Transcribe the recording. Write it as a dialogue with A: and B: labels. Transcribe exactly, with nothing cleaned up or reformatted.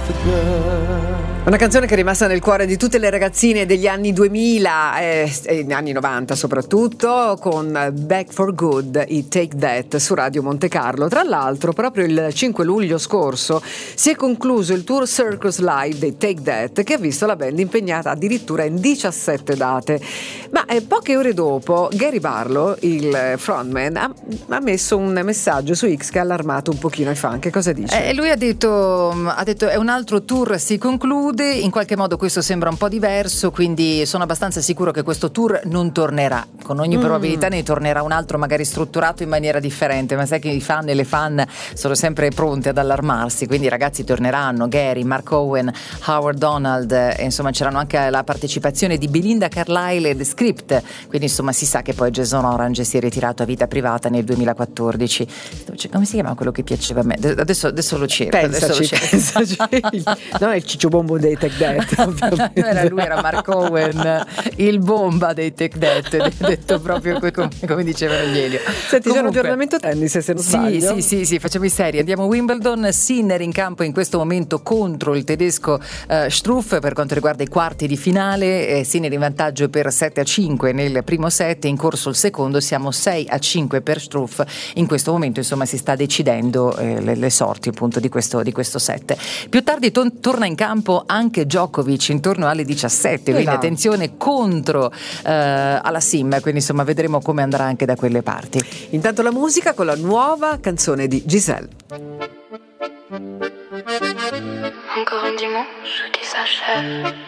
A: Una canzone che è rimasta nel cuore di tutte le ragazzine degli anni duemila e eh, anni novanta soprattutto, con Back for Good, i Take That su Radio Monte Carlo. Tra l'altro proprio il cinque luglio scorso si è concluso il tour Circus Live dei Take That, che ha visto la band impegnata addirittura in diciassette date. Ma eh, poche ore dopo Gary Barlow, il frontman, ha, ha messo un messaggio su X che ha allarmato un pochino i fan. Che cosa dice?
B: Eh, lui ha detto, ha detto è un altro tour si conclude. In qualche modo questo sembra un po' diverso, quindi sono abbastanza sicuro che questo tour non tornerà. Con ogni mm. probabilità ne tornerà un altro, magari strutturato in maniera differente, ma sai che i fan e le fan sono sempre pronti ad allarmarsi, quindi i ragazzi torneranno, Gary, Mark Owen, Howard Donald, e insomma c'erano anche la partecipazione di Belinda Carlisle e The Script, quindi insomma si sa che poi Jason Orange si è ritirato a vita privata nel duemilaquattordici. Come si chiama quello che piaceva a me? Adesso, adesso lo cerco.
A: Pensaci,
B: adesso lo cerco.
A: pensaci. No, è il Ciccio Bombo dei Take That, ovviamente.
B: Era lui, era Mark Owen, il bomba dei Take That, detto proprio come, come dicevano gli Elio.
A: Senti, c'è un aggiornamento tennis, se non
B: sì,
A: sbaglio.
B: Sì, sì, sì, facciamo in serie. Andiamo a Wimbledon, Sinner in campo in questo momento contro il tedesco uh, Struff per quanto riguarda i quarti di finale. eh, Sinner in vantaggio per sette a cinque nel primo set, in corso il secondo, siamo sei a cinque per Struff. In questo momento insomma si sta decidendo eh, le, le sorti appunto di questo, di questo set. Più tardi ton- torna in campo anche Djokovic intorno alle diciassette, quindi attenzione contro eh, alla Sim, quindi insomma vedremo come andrà anche da quelle parti.
A: Intanto la musica con la nuova canzone di Giselle.
C: Encore un dimanche qui s'achève.